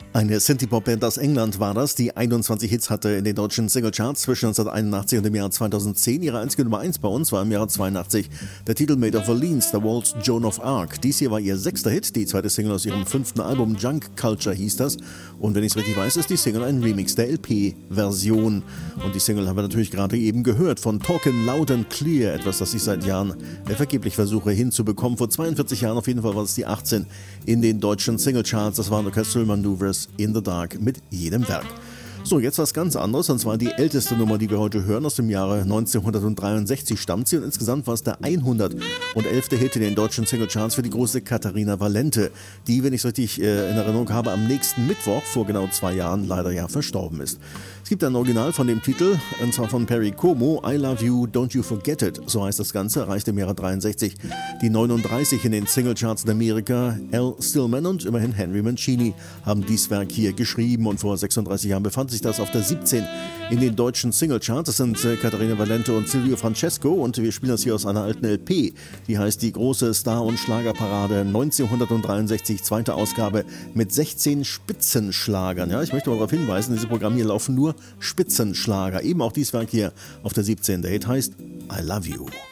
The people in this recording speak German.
Eine Synthie-Pop-Band aus England war das, die 21 Hits hatte in den deutschen Singlecharts zwischen 1981 und dem Jahr 2010. Ihre einzige Nummer 1 bei uns war im Jahr 82 der Titel Made of Orleans, The Waltz Joan of Arc. Dies hier war ihr 6. Hit, die zweite Single aus ihrem 5. Album, Junk Culture hieß das. Und wenn ich es richtig weiß, ist die Single ein Remix der LP-Version. Und die Single haben wir natürlich gerade eben gehört von Talkin' Loud and Clear, etwas, das ich seit Jahren vergeblich versuche hinzubekommen. Vor 42 Jahren auf jeden Fall war es die 18 in den deutschen Singlecharts. Das waren Orchestral Maneuvers in the Dark mit jedem Werk. So, jetzt was ganz anderes, und zwar die älteste Nummer, die wir heute hören, aus dem Jahre 1963 stammt sie, und insgesamt war es der 111. Hit in den deutschen Singlecharts für die große Katharina Valente, die, wenn ich es richtig in Erinnerung habe, am nächsten Mittwoch vor genau 2 Jahren leider ja verstorben ist. Es gibt ein Original von dem Titel, und zwar von Perry Como, I Love You, Don't You Forget It, so heißt das Ganze, erreichte im Jahre 63 die 39 in den Singlecharts in Amerika. Al Stillman und immerhin Henry Mancini haben dies Werk hier geschrieben, und vor 36 Jahren befand sich das auf der 17 in den deutschen Singlecharts. Das sind Katharina Valente und Silvio Francesco, und wir spielen das hier aus einer alten LP, die heißt Die große Star- und Schlagerparade 1963, zweite Ausgabe mit 16 Spitzenschlagern. Ja, ich möchte mal darauf hinweisen, in diesem Programm hier laufen nur Spitzenschlager. Eben auch dieses Werk hier auf der 17. Der Hit heißt I Love You.